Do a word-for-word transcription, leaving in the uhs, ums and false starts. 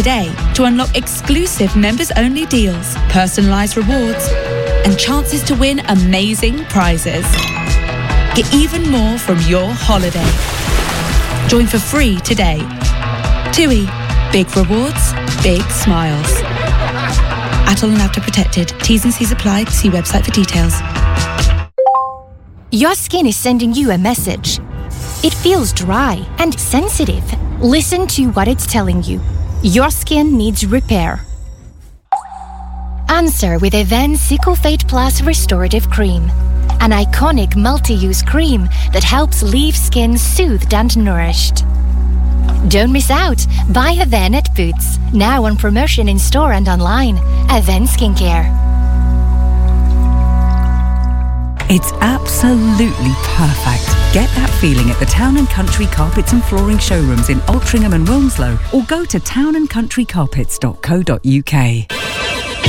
today to unlock exclusive members-only deals, personalised rewards, and chances to win amazing prizes. Get even more from your holiday. Join for free today. TUI. Big rewards, big smiles. Atoll and Apta protected. T's and C's apply. See website for details. Your skin is sending you a message. It feels dry and sensitive. Listen to what it's telling you. Your skin needs repair. Answer with Avène Ciclefate Plus Restorative Cream, an iconic multi-use cream that helps leave skin soothed and nourished. Don't miss out. Buy Avène at Boots. Now on promotion in store and online. Avène Skincare. It's absolutely perfect. Get that feeling at the Town and Country Carpets and Flooring showrooms in Altrincham and Wilmslow, or go to town and country carpets dot co dot uk.